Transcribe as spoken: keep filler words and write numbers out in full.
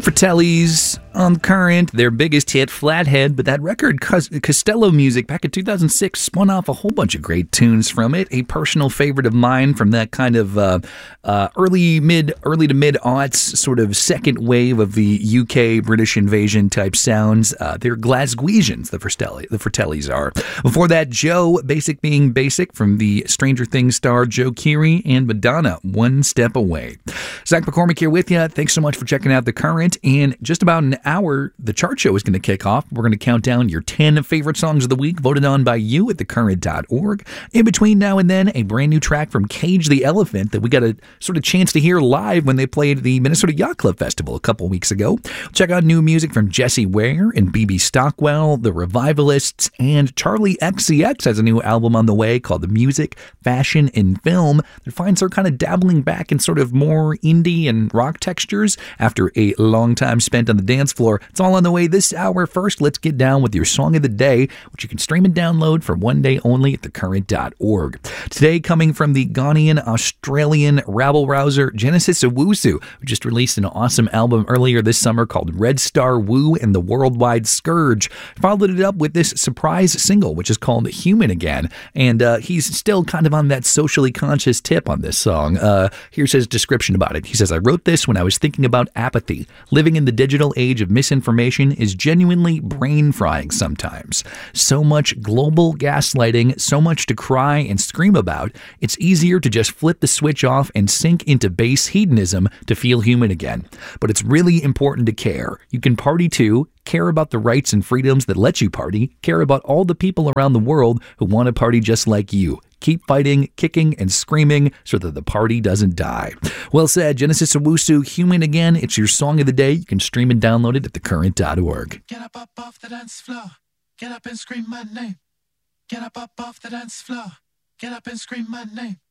Fratellis on Current, their biggest hit, Flathead, but that record, Costello Music, back in two thousand six, spun off a whole bunch of great tunes from it. A personal favorite of mine from that kind of uh, uh, early mid, early to mid aughts sort of second wave of the U K British invasion type sounds. Uh, they're Glaswegians, the Fratelli, the Fratellis are. Before that, Joe, Basic Being Basic, from the Stranger Things star Joe Keery, and Madonna, One Step Away. Zach McCormick here with you. Thanks so much for checking out The Current. In just about an hour, the chart show is going to kick off. We're going to count down your ten favorite songs of the week, voted on by you at the current dot org. In between now and then, a brand new track from Cage the Elephant that we got a sort of chance to hear live when they played the Minnesota Yacht Club Festival a couple weeks ago. Check out new music from Jessie Ware and B B Stockwell, The Revivalists, and Charlie X C X has a new album on the way called The Music, Fashion, and Film that finds her kind of dabbling back in sort of more indie and rock textures after a long time spent on the dance floor. It's all on the way this hour. First, let's get down with your song of the day, which you can stream and download for one day only at the current dot org. Today, coming from the Ghanaian Australian rabble-rouser Genesis Owusu, who just released an awesome album earlier this summer called Red Star Woo and the Worldwide Scourge. Followed it up with this surprise single, which is called Human Again, and uh, he's still kind of on that socially conscious tip on this song. Uh, here's his description about it. He says, I wrote this when I was thinking about apathy. Living in the digital age of misinformation is genuinely brain-frying sometimes. So much global gaslighting, so much to cry and scream about, it's easier to just flip the switch off and sink into base hedonism to feel human again. But it's really important to care. You can party too, care about the rights and freedoms that let you party, care about all the people around the world who want to party just like you. Keep fighting, kicking, and screaming so that the party doesn't die. Well said, Genesis Owusu, Human Again. It's your song of the day. You can stream and download it at the current dot org. Get up, up off the dance floor. Get up and scream my name. Get up, up off the dance floor. Get up and scream my name.